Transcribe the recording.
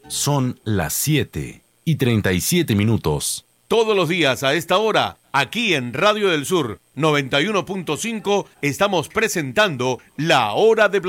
Son las 7:37. Todos los días a esta hora, aquí en Radio del Sur 91.5, estamos presentando La Hora de